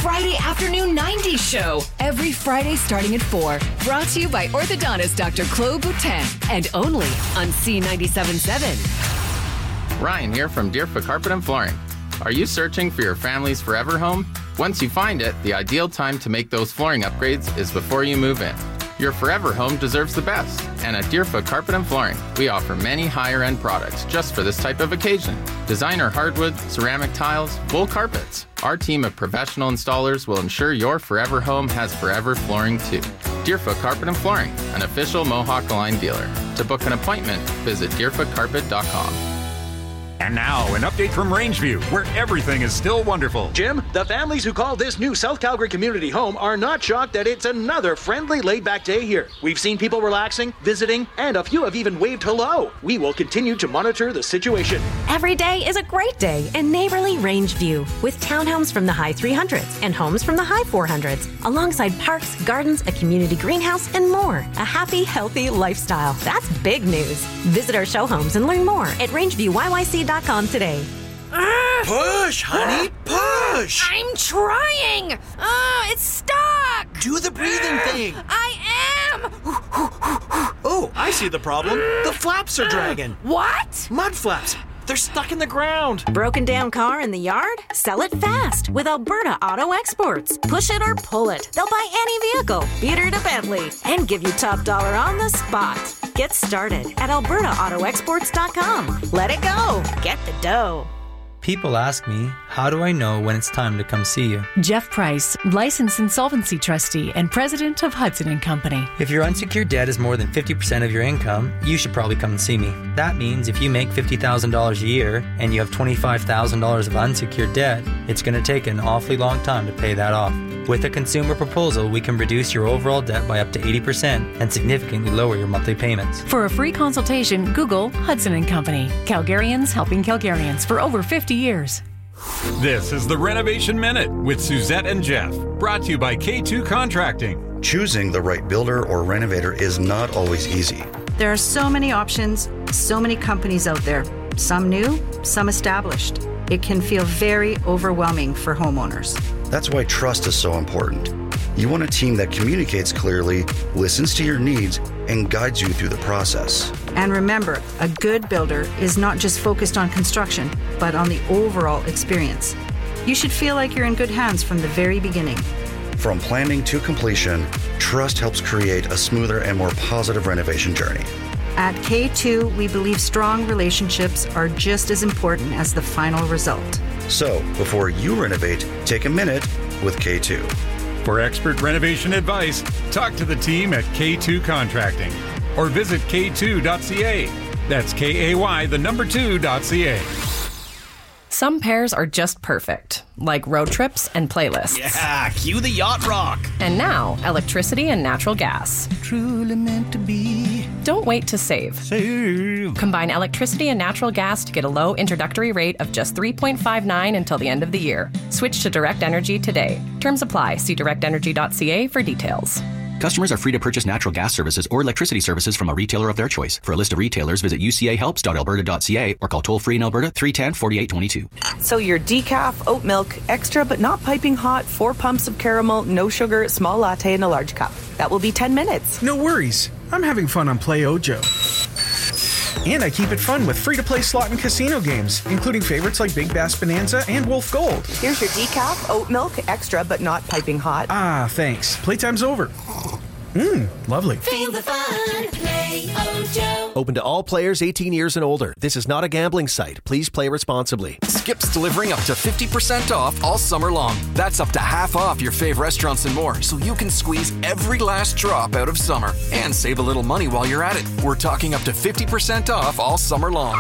Friday afternoon 90s show. Every Friday starting at 4. Brought to you by orthodontist Dr. Claude Boutin. And only on C97.7. Ryan here from Deerfoot Carpet and Flooring. Are you searching for your family's forever home? Once you find it, the ideal time to make those flooring upgrades is before you move in. Your forever home deserves the best, and at Deerfoot Carpet and Flooring, we offer many higher-end products just for this type of occasion. Designer hardwood, ceramic tiles, wool carpets. Our team of professional installers will ensure your forever home has forever flooring too. Deerfoot Carpet and Flooring, an official Mohawk Line dealer. To book an appointment, visit deerfootcarpet.com. And now, an update from Rangeview, where everything is still wonderful. Jim, the families who call this new South Calgary community home are not shocked that it's another friendly, laid-back day here. We've seen people relaxing, visiting, and a few have even waved hello. We will continue to monitor the situation. Every day is a great day in neighborly Rangeview, with townhomes from the high 300s and homes from the high 400s, alongside parks, gardens, a community greenhouse, and more. A happy, healthy lifestyle. That's big news. Visit our show homes and learn more at rangeviewyyc.com today. Push, honey, push! I'm trying! It's stuck! Do the breathing thing! I am! Oh, I see the problem. The flaps are dragging. What? Mud flaps. They're stuck in the ground. Broken down car in the yard? Sell it fast with Alberta Auto Exports. Push it or pull it. They'll buy any vehicle, Peter to Bentley, and give you top dollar on the spot. Get started at albertaautoexports.com. Let it go. Get the dough. People ask me, how do I know when it's time to come see you? Jeff Price, licensed insolvency trustee and president of Hudson & Company. If your unsecured debt is more than 50% of your income, you should probably come and see me. That means if you make $50,000 a year and you have $25,000 of unsecured debt, it's going to take an awfully long time to pay that off. With a consumer proposal, we can reduce your overall debt by up to 80% and significantly lower your monthly payments. For a free consultation, Google Hudson & Company. Calgarians helping Calgarians for over 50 years. This is the Renovation Minute with Suzette and Jeff, brought to you by K2 Contracting. Choosing the right builder or renovator is not always easy. There are so many options, so many companies out there, some new, some established. It can feel very overwhelming for homeowners. That's why trust is so important. You want a team that communicates clearly, listens to your needs, and guides you through the process. And remember, a good builder is not just focused on construction, but on the overall experience. You should feel like you're in good hands from the very beginning. From planning to completion, trust helps create a smoother and more positive renovation journey. At K2, we believe strong relationships are just as important as the final result. So, before you renovate, take a minute with K2. For expert renovation advice, talk to the team at K2 Contracting or visit k2.ca. That's KAY2.ca. Some pairs are just perfect, like road trips and playlists. Yeah, cue the yacht rock. And now, electricity and natural gas. Truly meant to be. Don't wait to save. Combine electricity and natural gas to get a low introductory rate of just $3.59 until the end of the year. Switch to Direct Energy today. Terms apply. See directenergy.ca for details. Customers are free to purchase natural gas services or electricity services from a retailer of their choice. For a list of retailers, visit ucahelps.alberta.ca or call toll-free in Alberta 310-4822. So your decaf, oat milk, extra but not piping hot, 4 pumps of caramel, no sugar, small latte in a large cup. That will be 10 minutes. No worries. I'm having fun on Play Ojo. And I keep it fun with free-to-play slot and casino games, including favorites like Big Bass Bonanza and Wolf Gold. Here's your decaf, oat milk, extra but not piping hot. Ah, thanks. Playtime's over. Lovely. Feel the fun. Play Ojo. Open to all players 18 years and older. This is not a gambling site. Please play responsibly. Skip's delivering up to 50% off all summer long. That's up to half off your fave restaurants and more, so you can squeeze every last drop out of summer and save a little money while you're at it. We're talking up to 50% off all summer long.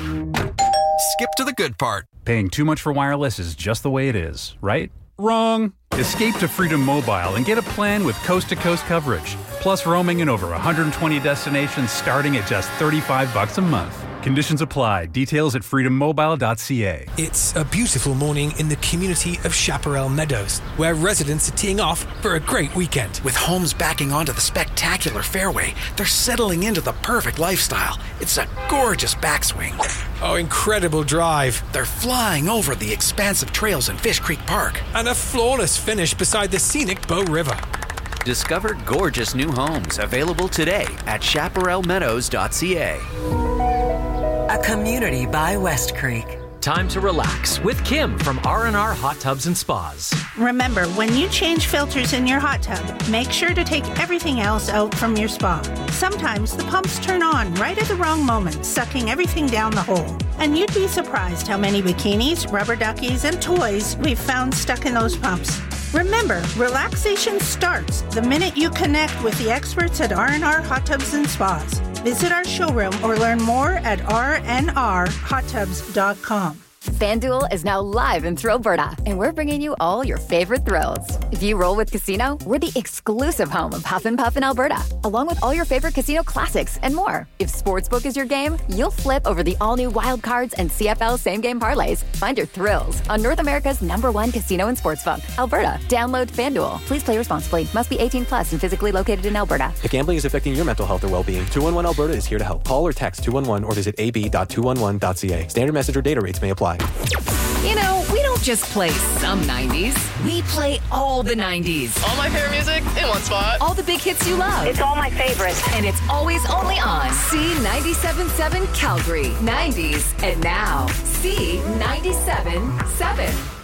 Skip to the good part. Paying too much for wireless is just the way it is, right? Wrong. Escape to Freedom Mobile and get a plan with coast-to-coast coverage, plus roaming in over 120 destinations starting at just $35 a month. Conditions apply. Details at freedommobile.ca. It's a beautiful morning in the community of Chaparral Meadows, where residents are teeing off for a great weekend. With homes backing onto the spectacular fairway, they're settling into the perfect lifestyle. It's a gorgeous backswing. Oh, incredible drive. They're flying over the expansive trails in Fish Creek Park. And a flawless finish beside the scenic Bow River. Discover gorgeous new homes available today at chaparralmeadows.ca. A community by West Creek. Time to relax with Kim from R&R Hot Tubs and Spas. Remember, when you change filters in your hot tub, make sure to take everything else out from your spa. Sometimes the pumps turn on right at the wrong moment, sucking everything down the hole. And you'd be surprised how many bikinis, rubber duckies, and toys we've found stuck in those pumps. Remember, relaxation starts the minute you connect with the experts at R&R Hot Tubs and Spas. Visit our showroom or learn more at rnrhottubs.com. FanDuel is now live in Thrillberta, and we're bringing you all your favorite thrills. If you roll with Casino, we're the exclusive home of Huff and Puff in Alberta, along with all your favorite casino classics and more. If Sportsbook is your game, you'll flip over the all-new Wild Cards and CFL same-game parlays. Find your thrills on North America's #1 casino and sportsbook, Alberta. Download FanDuel. Please play responsibly. Must be 18 plus and physically located in Alberta. If gambling is affecting your mental health or well-being, 211 Alberta is here to help. Call or text 211 or visit ab.211.ca. Standard message or data rates may apply. You know, we don't just play some 90s. We play all the 90s. All my favorite music in one spot. All the big hits you love. It's all my favorites. And it's always only on C97.7 Calgary. 90s and now C97.7.